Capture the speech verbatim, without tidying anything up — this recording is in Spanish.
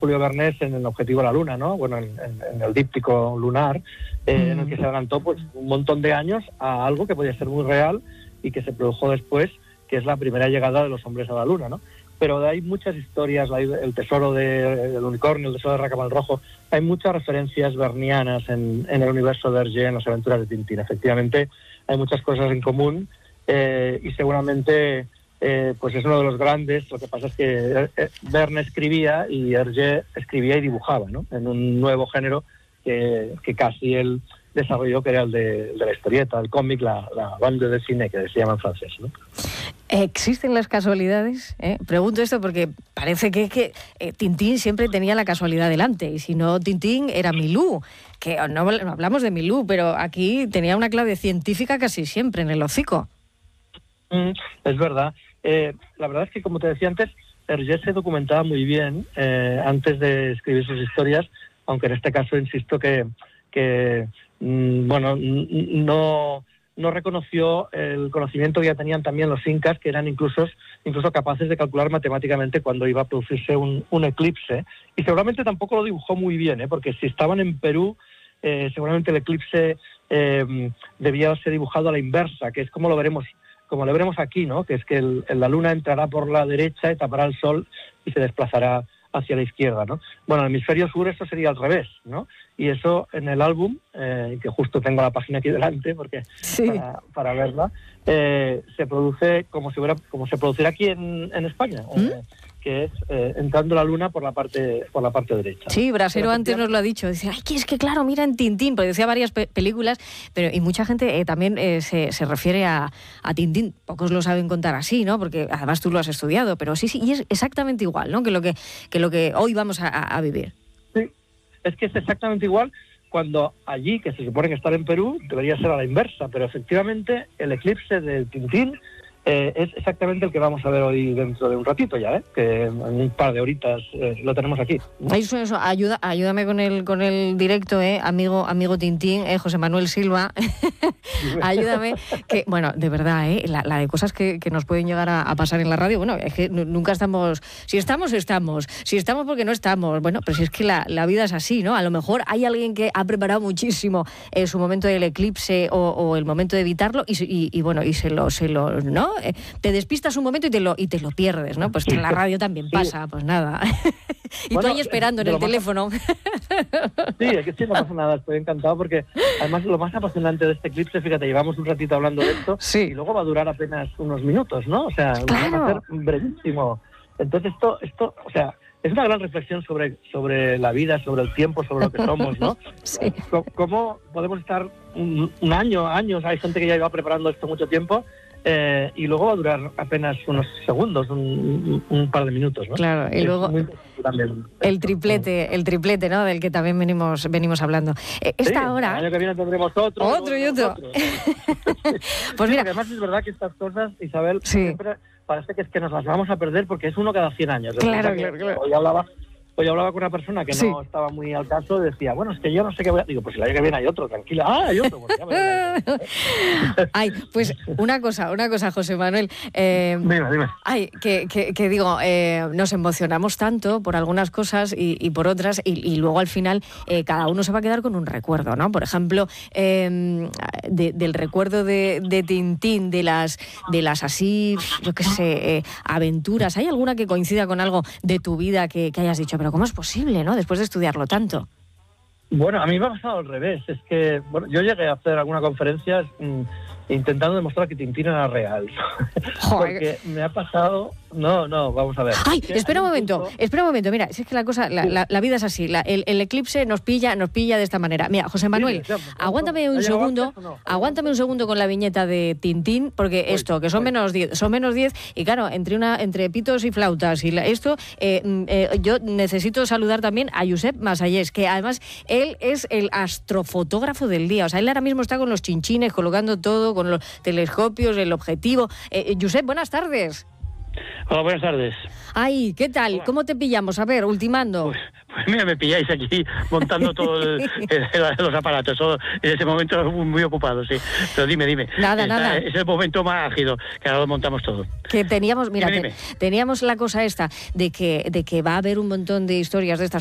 Julio Verne en el objetivo a la Luna, ¿no? Bueno, en, en, en el díptico lunar, eh, mm. en el que se adelantó pues un montón de años a algo que podía ser muy real y que se produjo después, que es la primera llegada de los hombres a la Luna, ¿no? Pero hay muchas historias, el tesoro de, del unicornio, el tesoro de Racamel Rojo, hay muchas referencias vernianas en, en el universo de Hergé, en las aventuras de Tintín. Efectivamente, hay muchas cosas en común eh, y seguramente eh, pues es uno de los grandes. Lo que pasa es que Verne escribía y Hergé escribía y dibujaba, ¿no? En un nuevo género que, que casi él desarrolló, que era el de, de la historieta, el cómic, la, la bande de cine, que se llama en francés, ¿no? ¿Existen las casualidades? ¿Eh? Pregunto esto porque parece que, que eh, Tintín siempre tenía la casualidad delante, y si no, Tintín era Milú, que no, no hablamos de Milú, pero aquí tenía una clave científica casi siempre en el hocico. Mm, es verdad. Eh, la verdad es que, como te decía antes, Hergé se documentaba muy bien eh, antes de escribir sus historias, aunque en este caso insisto que, que mm, bueno, no... no reconoció el conocimiento que ya tenían también los incas, que eran incluso, incluso capaces de calcular matemáticamente cuándo iba a producirse un, un eclipse, y seguramente tampoco lo dibujó muy bien, ¿eh? Porque si estaban en Perú, eh, seguramente el eclipse eh, debía ser dibujado a la inversa, que es como lo veremos, como lo veremos aquí, ¿no? Que es que el, la luna entrará por la derecha y tapará el sol y se desplazará hacia la izquierda, ¿no? Bueno, en el hemisferio sur eso sería al revés, ¿no? Y eso en el álbum, eh, que justo tengo la página aquí delante porque sí. para, para verla, eh, se produce como si hubiera, como se produciera aquí en, en España, ¿Mm? eh, que es eh, entrando la luna por la parte por la parte derecha. Sí, Brasero pero antes nos lo ha dicho, dice, ay, que es que claro, mira en Tintín, porque decía varias pe- películas, pero y mucha gente eh, también eh, se, se refiere a, a Tintín, pocos lo saben contar así, ¿no? Porque además tú lo has estudiado, pero sí, sí, y es exactamente igual, ¿no? Que lo que, que, lo que hoy vamos a, a vivir. Sí, es que es exactamente igual, cuando allí, que se supone que estar en Perú, debería ser a la inversa, pero efectivamente el eclipse de Tintín Eh, es exactamente el que vamos a ver hoy dentro de un ratito ya, ¿eh? Que en un par de horitas eh, lo tenemos aquí. Eso, eso, ayuda, ayúdame con el con el directo, eh, amigo, amigo Tintín, eh, José Manuel Silva, ayúdame, que bueno, de verdad, eh, la, la de cosas que, que nos pueden llegar a, a pasar en la radio, bueno, es que nunca estamos, si estamos, estamos, si estamos porque no estamos, bueno, pero si es que la, la vida es así, ¿no? A lo mejor hay alguien que ha preparado muchísimo eh, su momento del eclipse o, o el momento de evitarlo y, y, y bueno, y se lo, se lo, ¿no? Eh, te despistas un momento y te lo y te lo pierdes, ¿no? Pues en la radio también pasa, pues nada. Y bueno, tú ahí esperando en el teléfono. Más... Sí, es que sí, no pasa nada, estoy encantado porque además lo más apasionante de este eclipse, fíjate, llevamos un ratito hablando de esto, sí. Y luego va a durar apenas unos minutos, ¿no? O sea, claro. va a ser brevísimo. Entonces esto, esto, o sea, es una gran reflexión sobre, sobre la vida, sobre el tiempo, sobre lo que somos, ¿no? Sí. ¿Cómo podemos estar un, un año, años, hay gente que ya iba preparando esto mucho tiempo, Eh, y luego va a durar apenas unos segundos, un, un, un par de minutos, ¿no? Claro, y es luego el triplete, el triplete, ¿no? Del que también venimos venimos hablando. Eh, esta sí, hora... el año que viene tendremos otro. Otro y otro. Pues sí, mira... Además es verdad que estas cosas, Isabel, sí. siempre parece que es que nos las vamos a perder porque es uno cada cien años. Claro, claro, claro. Hoy hablaba... Hoy hablaba con una persona que sí. no estaba muy al caso y decía, bueno, es que yo no sé qué voy a... Digo, pues el año que viene hay otro, tranquila. Ah, hay otro. Pues ya me ay, pues una cosa, una cosa, José Manuel. Eh, dime, dime. Ay, que, que, que digo, eh, nos emocionamos tanto por algunas cosas y, y por otras y, y luego al final eh, cada uno se va a quedar con un recuerdo, ¿no? Por ejemplo, eh, de, del recuerdo de, de Tintín, de las, de las así, yo qué sé, eh, aventuras. ¿Hay alguna que coincida con algo de tu vida que, que hayas dicho, pero ¿cómo es posible, no? Después de estudiarlo tanto. Bueno, a mí me ha pasado al revés. Es que, bueno, yo llegué a hacer alguna conferencia mmm, intentando demostrar que Tintín era real. Porque me ha pasado... No, no, vamos a ver. Ay, espera un momento, punto... espera un momento. Mira, si es que la cosa, la, la, la vida es así. La, el, el eclipse nos pilla, nos pilla de esta manera. Mira, José Manuel, sí, aguántame un segundo, no? aguántame un segundo con la viñeta de Tintín, porque voy, esto, que son voy. menos diez, son menos diez, y claro, entre una, entre pitos y flautas y la, esto, eh, eh, yo necesito saludar también a Josep Masallés, que además él es el astrofotógrafo del día. O sea, él ahora mismo está con los chinchines, colocando todo, con los telescopios, el objetivo. Eh, Josep, buenas tardes. Hola, buenas tardes. Ay, ¿qué tal? Hola. ¿Cómo te pillamos? A ver, ultimando. Pues, pues mira, me pilláis aquí montando todos los aparatos. Eso, en ese momento muy ocupado, sí. Pero dime, dime. Nada, Está, nada. Es el momento más ágido, que ahora lo montamos todo. Que teníamos, mira, dime, dime. Te, teníamos la cosa esta de que, de que va a haber un montón de historias de estas